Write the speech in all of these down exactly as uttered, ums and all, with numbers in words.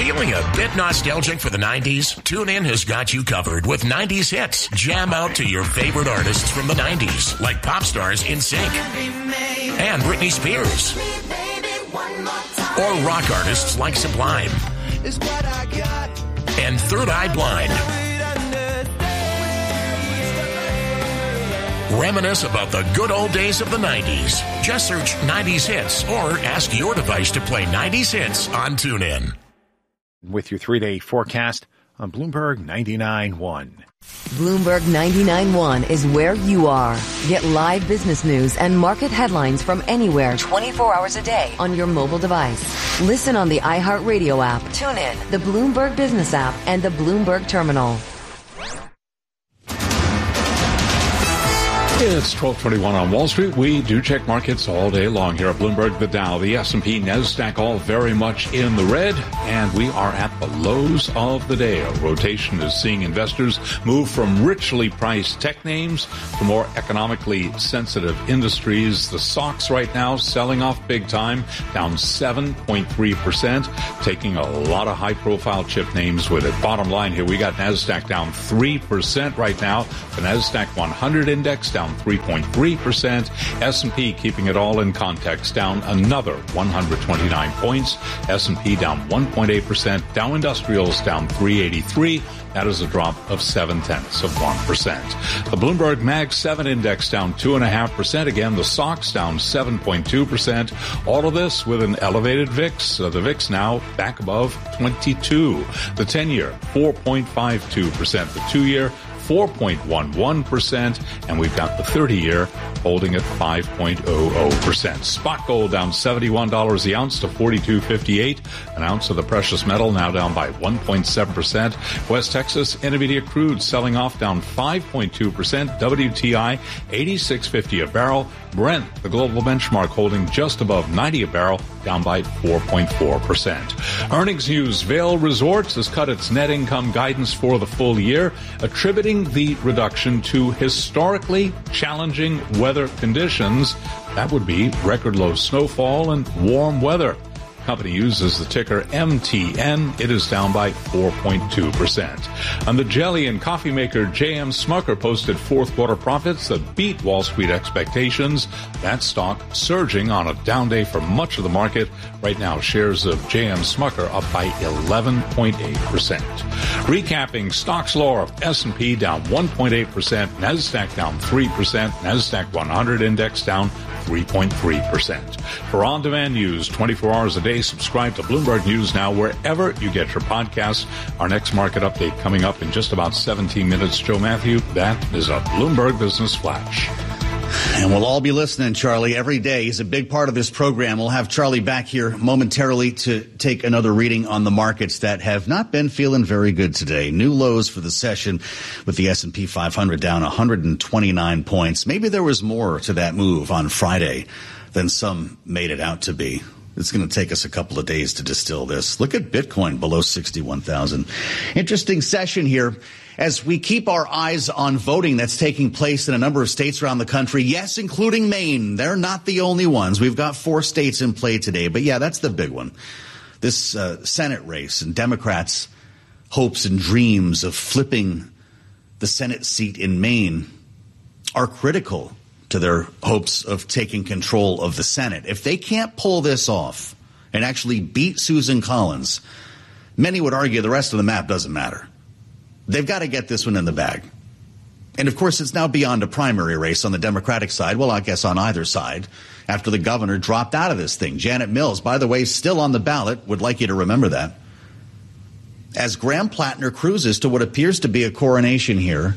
Feeling a bit nostalgic for the nineties? TuneIn has got you covered with nineties hits. Jam out to your favorite artists from the nineties, like pop stars NSYNC and Britney Spears. Or rock artists like Sublime and Third Eye Blind. Reminisce about the good old days of the nineties. Just search nineties hits or ask your device to play nineties hits on TuneIn. With your three-day forecast on Bloomberg ninety-nine point one. Bloomberg ninety-nine point one is where you are. Get live business news and market headlines from anywhere twenty-four hours a day on your mobile device. Listen on the iHeartRadio app, TuneIn, the Bloomberg Business app, and the Bloomberg Terminal. It's twelve twenty-one on Wall Street. We do check markets all day long here at Bloomberg. The Dow, the S and P, NASDAQ, all very much in the red, and we are at the lows of the day. A rotation is seeing investors move from richly priced tech names to more economically sensitive industries. The S O X right now selling off big time, down seven point three percent, taking a lot of high-profile chip names with it. Bottom line here, we got NASDAQ down three percent right now. The NASDAQ one hundred index down three point three percent. S and P keeping it all in context, down another one hundred twenty-nine points. S and P down one point eight percent. Dow Industrials down three eighty-three. That is a drop of seven tenths of one percent. The Bloomberg Mag seven index down two point five percent. Again, the S O X down seven point two percent. All of this with an elevated V I X. Uh, the V I X now back above twenty-two. The ten-year, four point five two percent. The two-year, four point one one percent, and we've got the thirty-year holding at five point zero zero percent. Spot gold down seventy-one dollars the ounce to forty-two fifty-eight. An ounce of the precious metal now down by one point seven percent. West Texas Intermediate crude selling off down five point two percent. W T I eighty-six fifty a barrel. Brent, the global benchmark, holding just above ninety a barrel, down by four point four percent. Earnings news. Vail Resorts has cut its net income guidance for the full year, attributing the reduction to historically challenging weather conditions. That would be record low snowfall and warm weather. Company uses the ticker M T N. It is down by four point two percent. And the jelly and coffee maker J M Smucker posted fourth quarter profits that beat Wall Street expectations. That stock surging on a down day for much of the market. Right now, shares of J M Smucker up by eleven point eight percent. Recapping stocks lower, S and P down one point eight percent, NASDAQ down three percent, NASDAQ one hundred index down three point three percent. For on-demand news twenty-four hours a day, subscribe to Bloomberg News Now wherever you get your podcasts. Our next market update coming up in just about seventeen minutes. Joe Matthew, that is a Bloomberg Business Flash. And we'll all be listening, Charlie, every day. He's a big part of this program. We'll have Charlie back here momentarily to take another reading on the markets that have not been feeling very good today. New lows for the session with the S and P five hundred down one hundred twenty-nine points. Maybe there was more to that move on Friday than some made it out to be. It's going to take us a couple of days to distill this. Look at Bitcoin below sixty-one thousand. Interesting session here as we keep our eyes on voting that's taking place in a number of states around the country. Yes, including Maine. They're not the only ones. We've got four states in play today. But yeah, that's the big one. This uh, Senate race and Democrats' hopes and dreams of flipping the Senate seat in Maine are critical to their hopes of taking control of the Senate. If they can't pull this off and actually beat Susan Collins, many would argue the rest of the map doesn't matter. They've got to get this one in the bag. And, of course, it's now beyond a primary race on the Democratic side. Well, I guess on either side, after the governor dropped out of this thing. Janet Mills, by the way, still on the ballot. Would like you to remember that. As Graham Plattner cruises to what appears to be a coronation here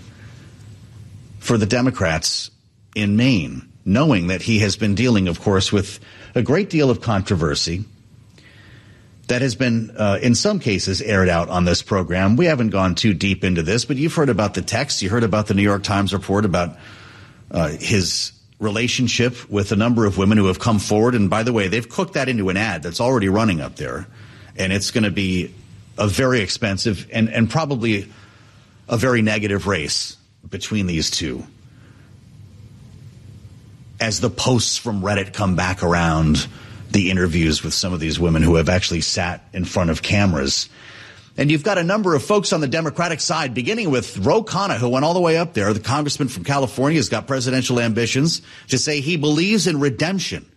for the Democrats in Maine, knowing that he has been dealing, of course, with a great deal of controversy that has been, uh, in some cases, aired out on this program. We haven't gone too deep into this, but you've heard about the text. You heard about the New York Times report about uh, his relationship with a number of women who have come forward. And by the way, they've cooked that into an ad that's already running up there. And it's going to be a very expensive and, and probably a very negative race between these two. As the posts from Reddit come back around, the interviews with some of these women who have actually sat in front of cameras. And you've got a number of folks on the Democratic side, beginning with Ro Khanna, who went all the way up there. The congressman from California has got presidential ambitions to say he believes in redemption.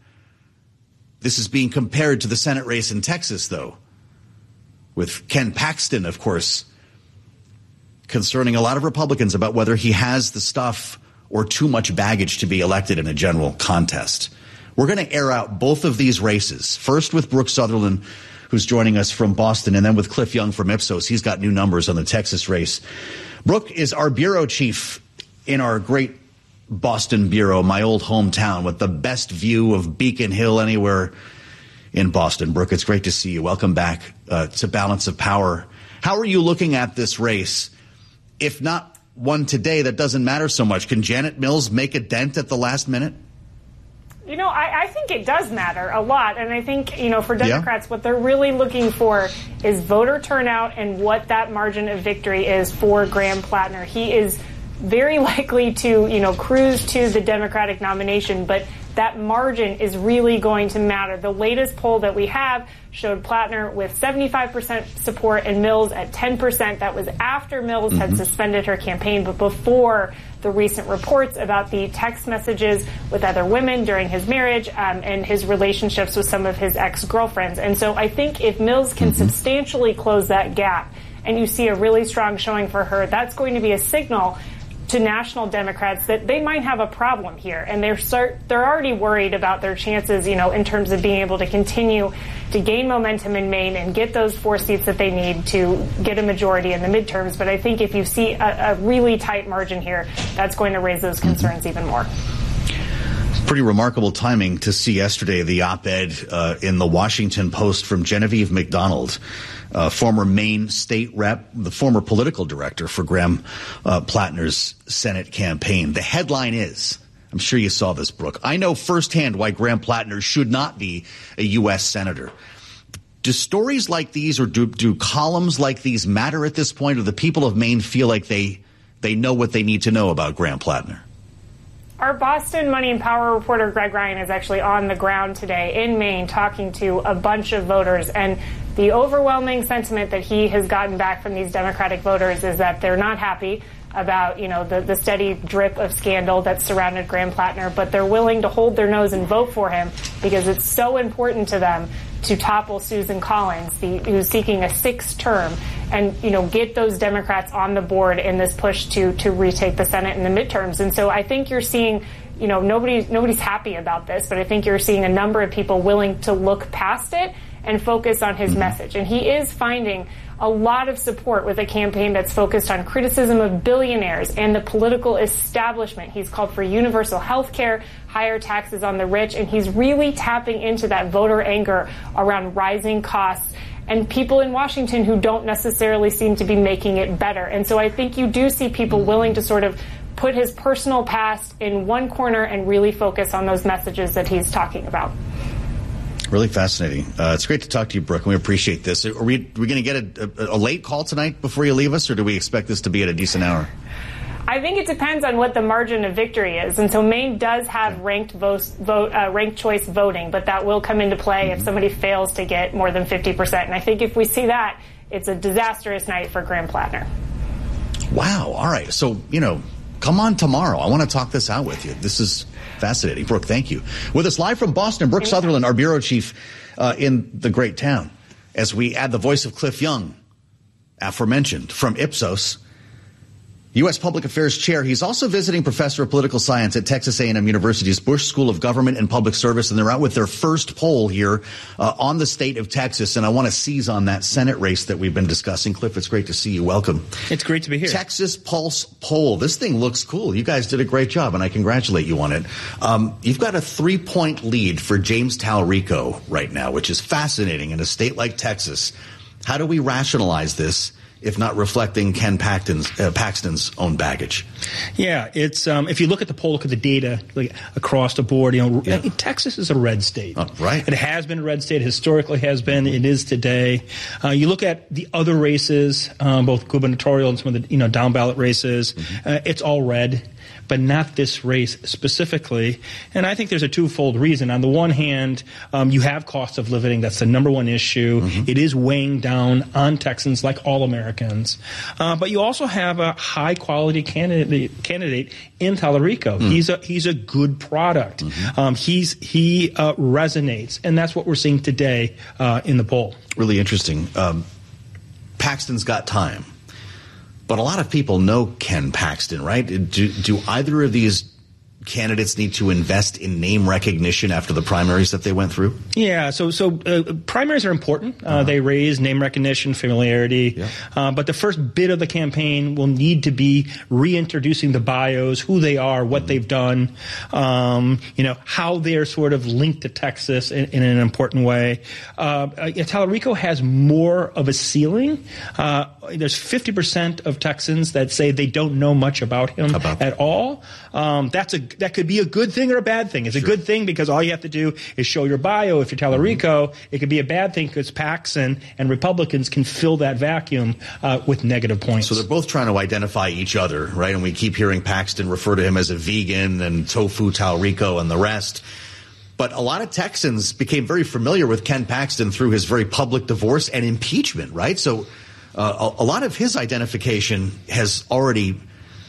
This is being compared to the Senate race in Texas, though, with Ken Paxton, of course, concerning a lot of Republicans about whether he has the stuff or too much baggage to be elected in a general contest. We're going to air out both of these races, first with Brooke Sutherland, who's joining us from Boston, and then with Cliff Young from Ipsos. He's got new numbers on the Texas race. Brooke is our bureau chief in our great Boston bureau, my old hometown, with the best view of Beacon Hill anywhere in Boston. Brooke, it's great to see you. Welcome back uh, to Balance of Power. How are you looking at this race? If not one today, that doesn't matter so much. Can Janet Mills make a dent at the last minute? You know, I, I think it does matter a lot. And I think, you know, for Democrats, yeah. what they're really looking for is voter turnout and what that margin of victory is for Graham Plattner. He is very likely to, you know, cruise to the Democratic nomination, but that margin is really going to matter. The latest poll that we have showed Plattner with seventy-five percent support and Mills at ten percent. That was after Mills mm-hmm. had suspended her campaign, but before the recent reports about the text messages with other women during his marriage um, and his relationships with some of his ex-girlfriends. And so I think if Mills can mm-hmm. substantially close that gap and you see a really strong showing for her, that's going to be a signal to national Democrats that they might have a problem here, and they're start they're already worried about their chances, you know, in terms of being able to continue to gain momentum in Maine and get those four seats that they need to get a majority in the midterms. But I think if you see a, a really tight margin here, that's going to raise those concerns even more. Pretty remarkable timing to see yesterday the op-ed uh, in the Washington Post from Genevieve McDonald, uh, former Maine state rep, the former political director for Graham uh, Plattner's Senate campaign. The headline is, I'm sure you saw this, Brooke, I know firsthand why Graham Plattner should not be a U S senator. Do stories like these or do, do columns like these matter at this point, or the people of Maine feel like they they know what they need to know about Graham Plattner? Our Boston Money and Power reporter, Greg Ryan, is actually on the ground today in Maine talking to a bunch of voters. And the overwhelming sentiment that he has gotten back from these Democratic voters is that they're not happy about, you know, the, the steady drip of scandal that surrounded Graham Plattner, but they're willing to hold their nose and vote for him because it's so important to them to topple Susan Collins, the, who's seeking a sixth term, and, you know, get those Democrats on the board in this push to to retake the Senate in the midterms. And so I think you're seeing, you know, nobody nobody's happy about this, but I think you're seeing a number of people willing to look past it and focus on his message. And he is finding a lot of support with a campaign that's focused on criticism of billionaires and the political establishment. He's called for universal health care, higher taxes on the rich, and he's really tapping into that voter anger around rising costs and people in Washington who don't necessarily seem to be making it better. And so I think you do see people willing to sort of put his personal past in one corner and really focus on those messages that he's talking about. Really fascinating. Uh, it's great to talk to you, Brooke, and we appreciate this. Are we, are we going to get a, a, a late call tonight before you leave us, or do we expect this to be at a decent hour? I think it depends on what the margin of victory is. And so Maine does have ranked vote, vote uh, ranked choice voting, but that will come into play mm-hmm. if somebody fails to get more than fifty percent. And I think if we see that, it's a disastrous night for Graham Plattner. Wow. All right. So, you know, come on tomorrow. I want to talk this out with you. This is fascinating. Brooke, thank you. With us live from Boston, Brooke Sutherland, our bureau chief uh, in the great town, as we add the voice of Cliff Young, aforementioned, from Ipsos, U S Public Affairs Chair. He's also visiting professor of political science at Texas A and M University's Bush School of Government and Public Service, and they're out with their first poll here uh, on the state of Texas, and I want to seize on that Senate race that we've been discussing. Cliff, it's great to see you. Welcome. It's great to be here. Texas Pulse poll. This thing looks cool. You guys did a great job, and I congratulate you on it. Um, you've got a three-point lead for James Talrico right now, which is fascinating in a state like Texas. How do we rationalize this, if not reflecting Ken Paxton's, uh, Paxton's own baggage? Yeah, it's um, if you look at the poll, look at the data like, across the board, you know, yeah. Texas is a red state. Oh, right. It has been a red state, historically has been, it is today. Uh, you look at the other races, um, both gubernatorial and some of the, you know, down ballot races, mm-hmm. uh, it's all red. but not this race specifically. And I think there's a twofold reason. On the one hand, um, you have cost of living. That's the number one issue. Mm-hmm. It is weighing down on Texans like all Americans. Uh, but you also have a high-quality candidate candidate in Tallarico. Mm. He's a he's a good product. Mm-hmm. Um, he's he uh, resonates, and that's what we're seeing today uh, in the poll. Really interesting. Um, Paxton's got time, but a lot of people know Ken Paxton, right? Do, do either of these candidates need to invest in name recognition after the primaries that they went through? Yeah, so so uh, primaries are important. Uh, uh-huh. They raise name recognition, familiarity. Yeah. Uh, but the first bit of the campaign will need to be reintroducing the bios, who they are, what mm-hmm. they've done, um, you know, how they're sort of linked to Texas in, in an important way. Uh, Tallarico has more of a ceiling. Uh, there's fifty percent of Texans that say they don't know much about him about at all. Um, that's a that could be a good thing or a bad thing. It's sure. a good thing because all you have to do is show your bio. If you're Tallarico, mm-hmm. it could be a bad thing because Paxton and Republicans can fill that vacuum uh, with negative points. So they're both trying to identify each other, right? And we keep hearing Paxton refer to him as a vegan and tofu Tallarico and the rest. But a lot of Texans became very familiar with Ken Paxton through his very public divorce and impeachment, right? So uh, a, a lot of his identification has already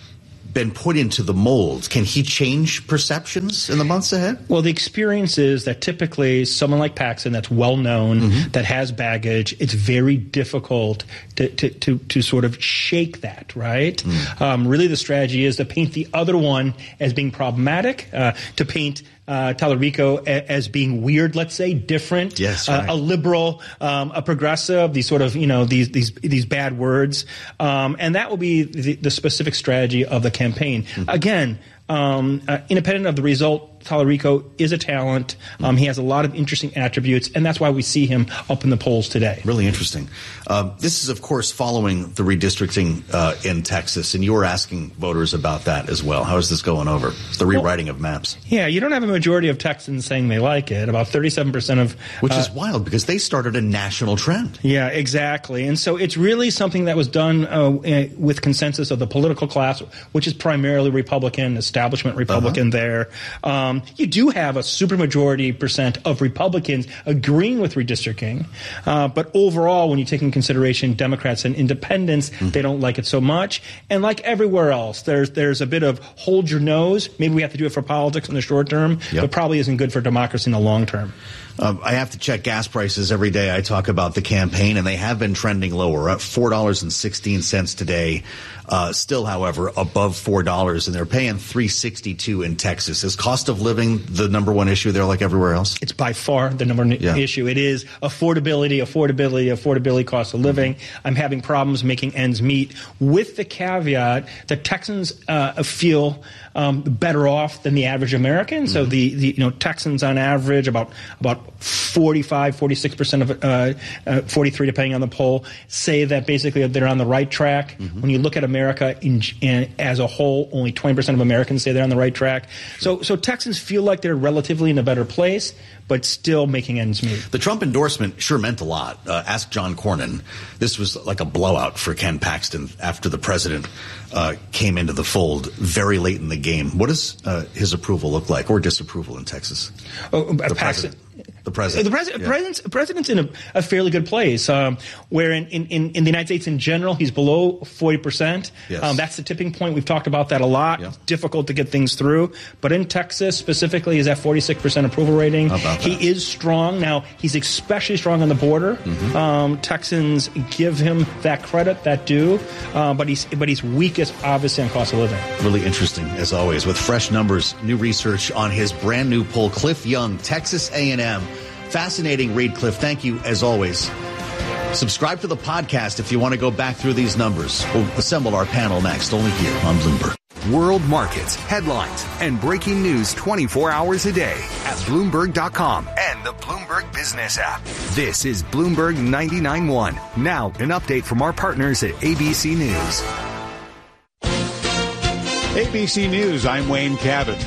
been put into the mold. Can he change perceptions in the months ahead? Well, the experience is that typically someone like Paxton that's well known, mm-hmm. that has baggage, it's very difficult to, to, to, to sort of shake that, right? Mm. Um, really the strategy is to paint the other one as being problematic, uh, to paint Uh, Tallarico a, as being weird, let's say, different, yes, right. uh, a liberal, um, a progressive, these sort of, you know, these these these bad words. Um, and that will be the, the specific strategy of the campaign. Mm-hmm. Again, um, uh, independent of the result, Tallarico is a talent. Um, he has a lot of interesting attributes, and that's why we see him up in the polls today. Really interesting. Um, this is, of course, following the redistricting uh, in Texas, and you were asking voters about that as well. How is this going over? It's the rewriting well, of maps. Yeah, you don't have a majority of Texans saying they like it. About thirty-seven percent of... Which uh, is wild, because they started a national trend. Yeah, exactly. And so it's really something that was done uh, with consensus of the political class, which is primarily Republican, establishment Republican uh-huh. there. Um, Um, you do have a supermajority percent of Republicans agreeing with redistricting, uh, but overall, when you take into consideration Democrats and independents, mm-hmm. they don't like it so much. And like everywhere else, there's there's a bit of hold your nose. Maybe we have to do it for politics in the short term, yep. but probably isn't good for democracy in the long term. Um, I have to check gas prices every day. I talk about the campaign, and they have been trending lower, at four dollars and sixteen cents today. Uh, still, however, above four dollars, and they're paying three dollars and sixty-two cents in Texas. Is cost of living the number one issue there like everywhere else? It's by far the number one yeah. issue. It is affordability, affordability, affordability, cost of living. Mm-hmm. I'm having problems making ends meet, with the caveat that Texans uh, feel um, better off than the average American. Mm-hmm. So the, the you know Texans on average about about forty-five, forty-six percent of uh, uh, forty-three depending on the poll say that basically they're on the right track. Mm-hmm. When you look at America in, in, as a whole, only twenty percent of Americans say they're on the right track. So so Texans feel like they're relatively in a better place, but still making ends meet. The Trump endorsement sure meant a lot. Uh, ask John Cornyn. This was like a blowout for Ken Paxton after the president uh, came into the fold very late in the game. What does uh, his approval look like, or disapproval in Texas? Oh, the Paxton. President. The president. The president, yeah. president's, president's in a, a fairly good place, um, where in, in, in the United States in general, he's below forty percent. Yes. Um, that's the tipping point. We've talked about that a lot. Yeah. It's difficult to get things through. But in Texas specifically, he's at forty-six percent approval rating. How about that? He is strong. Now, he's especially strong on the border. Mm-hmm. Um, Texans give him that credit, that due. Uh, but he's but he's weakest, obviously, on cost of living. Really interesting, as always, with fresh numbers, new research on his brand new poll. Cliff Young, Texas A and M. Fascinating read, Cliff. Thank you, as always. Subscribe to the podcast if you want to go back through these numbers. We'll assemble our panel next, only here on Bloomberg. World markets, headlines, and breaking news twenty-four hours a day at Bloomberg dot com and the Bloomberg Business app. This is Bloomberg ninety-nine point one. Now, an update from our partners at A B C News. A B C News, I'm Wayne Cabot.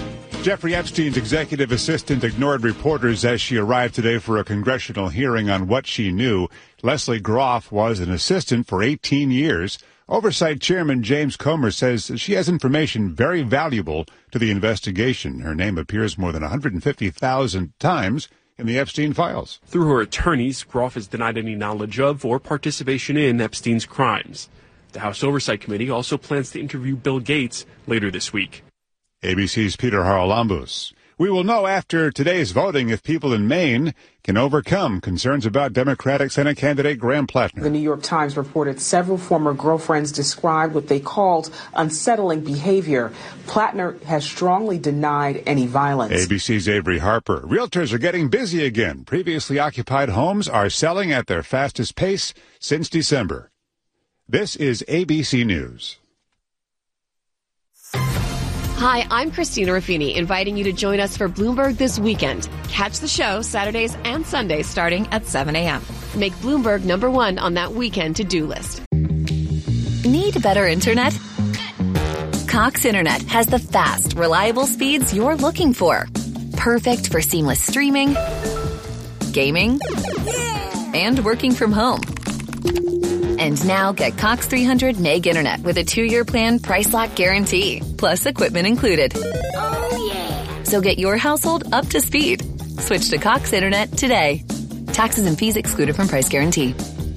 Jeffrey Epstein's executive assistant ignored reporters as she arrived today for a congressional hearing on what she knew. Leslie Groff was an assistant for eighteen years. Oversight Chairman James Comer says she has information very valuable to the investigation. Her name appears more than one hundred fifty thousand times in the Epstein files. Through her attorneys, Groff has denied any knowledge of or participation in Epstein's crimes. The House Oversight Committee also plans to interview Bill Gates later this week. A B C's Peter Haralambous. We will know after today's voting if people in Maine can overcome concerns about Democratic Senate candidate Graham Plattner. The New York Times reported several former girlfriends described what they called unsettling behavior. Plattner has strongly denied any violence. A B C's Avery Harper. Realtors are getting busy again. Previously occupied homes are selling at their fastest pace since December. This is A B C News. Hi, I'm Christina Ruffini, inviting you to join us for Bloomberg This Weekend. Catch the show Saturdays and Sundays starting at seven a.m. Make Bloomberg number one on that weekend to-do list. Need better internet? Cox Internet has the fast, reliable speeds you're looking for. Perfect for seamless streaming, gaming, and working from home. And now get Cox three hundred meg internet with a two-year plan price lock guarantee, plus equipment included. Oh, yeah. So get your household up to speed. Switch to Cox Internet today. Taxes and fees excluded from price guarantee.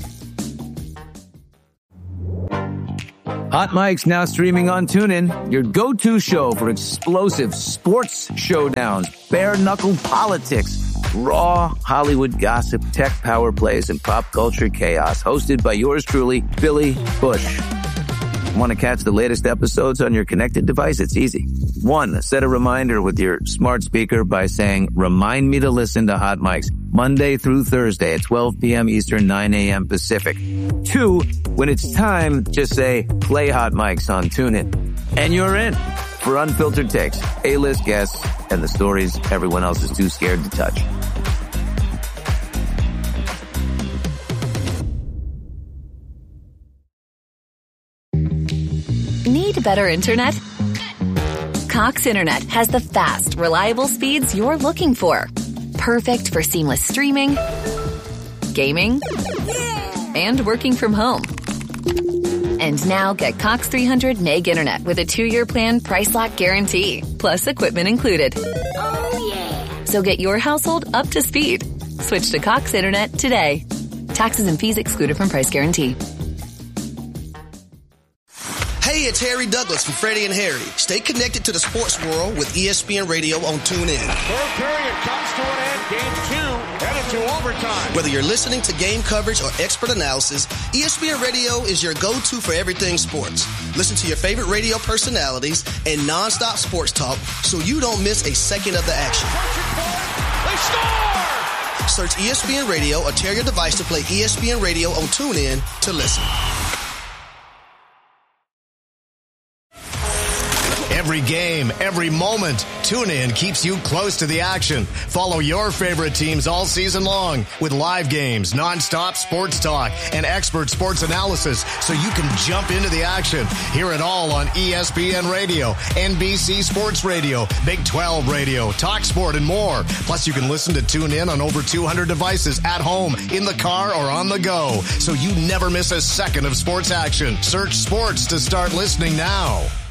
Hot Mike's now streaming on TuneIn, your go-to show for explosive sports showdowns, bare-knuckle politics, raw Hollywood gossip, tech power plays, and pop culture chaos. Hosted by yours truly, Billy Bush. Want to catch the latest episodes on your connected device? It's easy. One, set a reminder with your smart speaker by saying, remind me to listen to Hot Mics Monday through Thursday at twelve p.m. Eastern, nine a.m. Pacific. Two, when it's time, just say, play Hot Mics on TuneIn. And you're in for unfiltered takes, A-list guests, and the stories everyone else is too scared to touch. Need better internet? Cox Internet has the fast, reliable speeds you're looking for. Perfect for seamless streaming, gaming, and working from home. And now get Cox three hundred meg internet with a two-year plan price lock guarantee, plus equipment included. Oh, yeah. So get your household up to speed. Switch to Cox Internet today. Taxes and fees excluded from price guarantee. Hey, it's Harry Douglas from Freddie and Harry. Stay connected to the sports world with E S P N Radio on TuneIn. Third period comes to an end. Game two headed to overtime. Whether you're listening to game coverage or expert analysis, E S P N Radio is your go-to for everything sports. Listen to your favorite radio personalities and nonstop sports talk so you don't miss a second of the action. They score! Search E S P N Radio or tear your device to play E S P N Radio on TuneIn to listen. Every game, every moment, TuneIn keeps you close to the action. Follow your favorite teams all season long with live games, nonstop sports talk, and expert sports analysis so you can jump into the action. Hear it all on E S P N Radio, N B C Sports Radio, Big twelve Radio, Talk Sport, and more. Plus, you can listen to TuneIn on over two hundred devices at home, in the car, or on the go, so you never miss a second of sports action. Search sports to start listening now.